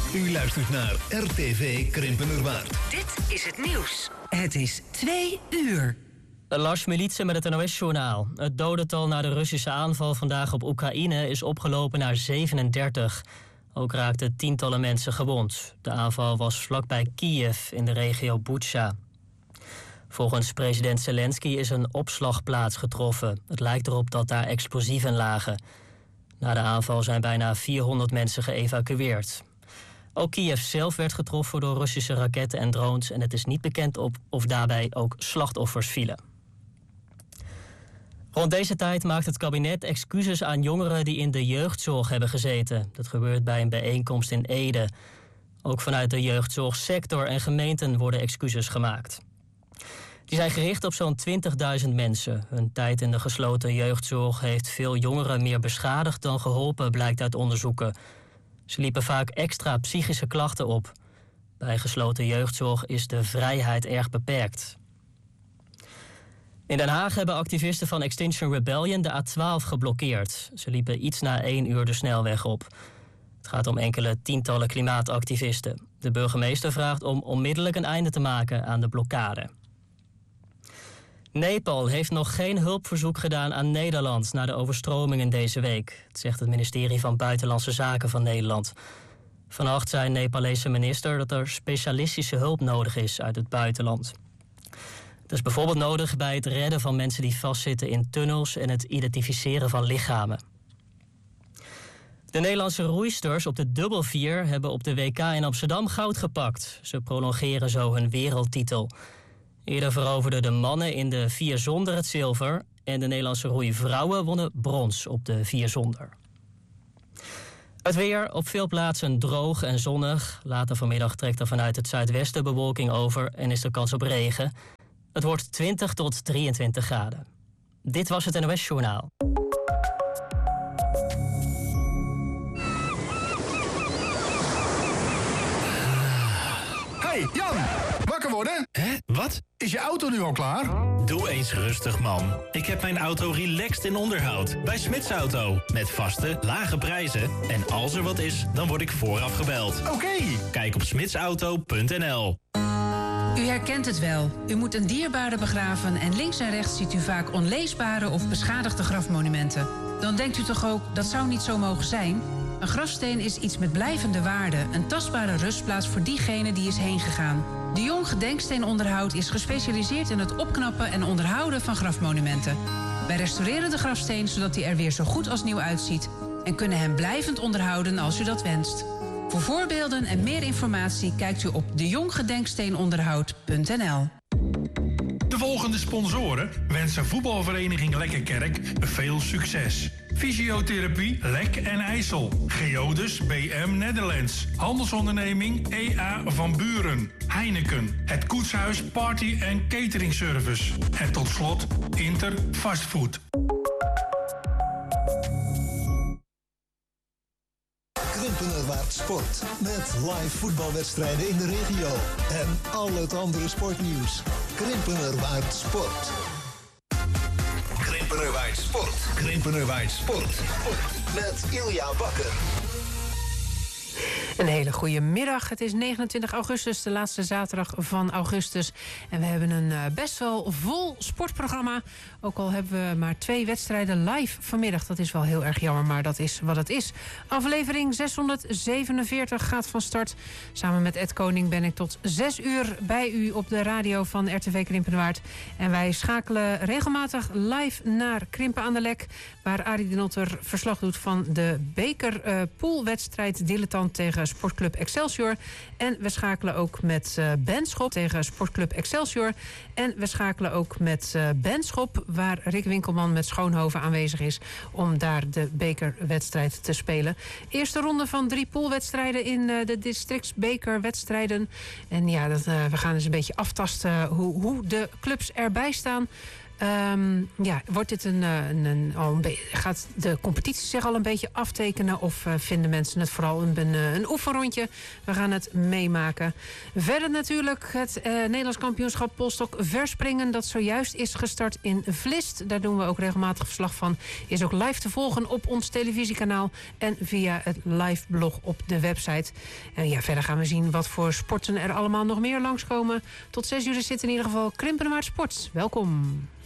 U luistert naar RTV Krimpenerwaard. Dit is het nieuws. Het is 2 uur. Lars Militse met het NOS-journaal. Het dodental na de Russische aanval vandaag op Oekraïne is opgelopen naar 37. Ook raakten tientallen mensen gewond. De aanval was vlakbij Kiev in de regio Butsja. Volgens president Zelensky is een opslagplaats getroffen. Het lijkt erop dat daar explosieven lagen. Na de aanval zijn bijna 400 mensen geëvacueerd. Ook Kiev zelf werd getroffen door Russische raketten en drones en het is niet bekend of daarbij ook slachtoffers vielen. Rond deze tijd maakt het kabinet excuses aan jongeren die in de jeugdzorg hebben gezeten. Dat gebeurt bij een bijeenkomst in Ede. Ook vanuit de jeugdzorgsector en gemeenten worden excuses gemaakt. Die zijn gericht op zo'n 20.000 mensen. Hun tijd in de gesloten jeugdzorg heeft veel jongeren meer beschadigd dan geholpen, blijkt uit onderzoeken. Ze liepen vaak extra psychische klachten op. Bij gesloten jeugdzorg is de vrijheid erg beperkt. In Den Haag hebben activisten van Extinction Rebellion de A12 geblokkeerd. Ze liepen iets na 1 uur de snelweg op. Het gaat om enkele tientallen klimaatactivisten. De burgemeester vraagt om onmiddellijk een einde te maken aan de blokkade. Nepal heeft nog geen hulpverzoek gedaan aan Nederland na de overstromingen deze week. Dat zegt het ministerie van Buitenlandse Zaken van Nederland. Vannacht zei een Nepalese minister dat er specialistische hulp nodig is uit het buitenland. Dat is bijvoorbeeld nodig bij het redden van mensen die vastzitten in tunnels en het identificeren van lichamen. De Nederlandse roeisters op de dubbelvier hebben op de WK in Amsterdam goud gepakt. Ze prolongeren zo hun wereldtitel. Eerder veroverden de mannen in de 4 zonder het zilver en de Nederlandse roeivrouwen wonnen brons op de 4 zonder. Het weer op veel plaatsen droog en zonnig. Later vanmiddag trekt er vanuit het zuidwesten bewolking over en is er kans op regen. Het wordt 20 tot 23 graden. Dit was het NOS-journaal. Hey, Jan! Wakker worden? Hè? Wat? Is je auto nu al klaar? Doe eens rustig, man. Ik heb mijn auto relaxed in onderhoud. Bij Smits Auto. Met vaste, lage prijzen. En als er wat is, dan word ik vooraf gebeld. Oké. Kijk op smitsauto.nl. U herkent het wel. U moet een dierbare begraven en links en rechts ziet u vaak onleesbare of beschadigde grafmonumenten. Dan denkt u toch ook, dat zou niet zo mogen zijn? Een grafsteen is iets met blijvende waarde, een tastbare rustplaats voor diegene die is heen gegaan. De Jong Gedenksteenonderhoud is gespecialiseerd in het opknappen en onderhouden van grafmonumenten. Wij restaureren de grafsteen zodat hij er weer zo goed als nieuw uitziet en kunnen hem blijvend onderhouden als u dat wenst. Voor voorbeelden en meer informatie kijkt u op deJonggedenksteenonderhoud.nl. De volgende sponsoren wensen voetbalvereniging Lekkerkerk veel succes. Fysiotherapie Lek en IJssel. Geodus BM Netherlands. Handelsonderneming EA van Buren. Heineken. Het Koetshuis Party en Catering Service. En tot slot Inter Fastfood. Krimpenerwaard Sport. Met live voetbalwedstrijden in de regio. En al het andere sportnieuws. Krimpenerwaard Sport. Krimpenerwaard Sport. Krimpenerwaard Sport. Met Ilja Bakker. Een hele goede middag. Het is 29 augustus, de laatste zaterdag van augustus. En we hebben een best wel vol sportprogramma. Ook al hebben we maar 2 wedstrijden live vanmiddag. Dat is wel heel erg jammer, maar dat is wat het is. Aflevering 647 gaat van start. Samen met Ed Koning ben ik tot 6 uur bij u op de radio van RTV Krimpenerwaard. En wij schakelen regelmatig live naar Krimpen aan de Lek, waar Arie de Notter verslag doet van de bekerpoolwedstrijd dilettant tegen Sportclub Excelsior. En we schakelen ook met Benschop tegen Sportclub Excelsior. En we schakelen ook met Benschop, waar Rick Winkelman met Schoonhoven aanwezig is om daar de bekerwedstrijd te spelen. Eerste ronde van 3 poolwedstrijden in de districtsbekerwedstrijden. En ja, we gaan eens een beetje aftasten hoe de clubs erbij staan. Wordt dit gaat de competitie zich al een beetje aftekenen? Of vinden mensen het vooral een oefenrondje? We gaan het meemaken. Verder natuurlijk het Nederlands kampioenschap polstok verspringen. Dat zojuist is gestart in Vlist. Daar doen we ook regelmatig verslag van. Is ook live te volgen op ons televisiekanaal. En via het live blog op de website. En verder gaan we zien wat voor sporten er allemaal nog meer langskomen. Tot 6 uur zit in ieder geval Krimpenerwaard Sport. Welkom.